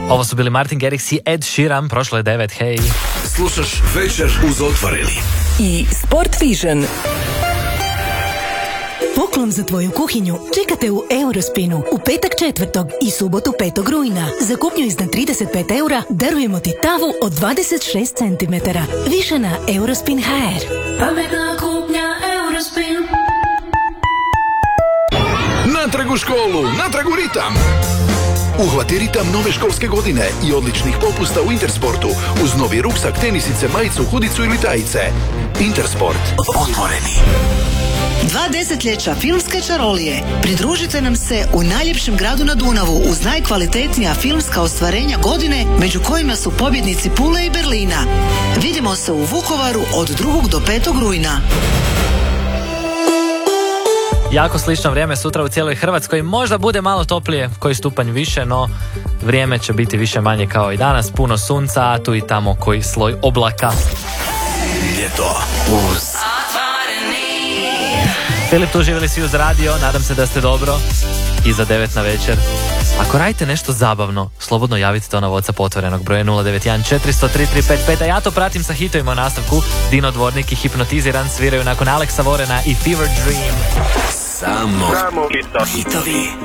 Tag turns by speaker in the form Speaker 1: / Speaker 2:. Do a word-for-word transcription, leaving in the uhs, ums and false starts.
Speaker 1: Ovo su bili Martin Garrix i Ed Sheeran, prošlo je devet, hej.
Speaker 2: Slušaš Večer uz Otvoreni.
Speaker 3: I Sport Vision. Poklon za tvoju kuhinju čekate u Eurospinu u petak četvrtog i subotu petog rujna. Za kupnju iznad trideset pet eura darujemo ti tavu od dvadeset šest centimetara. Više na Eurospin точка hr.
Speaker 4: Pametna kupnja Eurospin.
Speaker 2: Natrag u školu, natrag u ritam. Uhvati ritam nove školske godine i odličnih popusta u Intersportu uz novi ruksak, tenisice, majicu, hudicu ili tajice. Intersport. Otvoreni.
Speaker 5: Dva desetljeća filmske čarolije. Pridružite nam se u najljepšem gradu na Dunavu uz najkvalitetnija filmska ostvarenja godine, među kojima su pobjednici Pule i Berlina. Vidimo se u Vukovaru od drugog do petog rujna.
Speaker 1: Jako slično vrijeme sutra u cijeloj Hrvatskoj. Možda bude malo toplije, koji stupanj više, no vrijeme će biti više manje kao i danas. Puno sunca, a tu i tamo koji sloj oblaka.
Speaker 2: Ljeto uz
Speaker 1: Filip, tu živjeli svi uz radio, nadam se da ste dobro. I za devet na večer. Ako radite nešto zabavno, slobodno javite to na WhatsApp otvorenog broja nula devet jedan četiri nula nula tri tri pet pet, a ja to pratim sa hitovima u nastavku. Dino Dvornik i Hipnotiziran sviraju nakon Alexa Vorena i Fever Dream.
Speaker 2: Samo hitovi.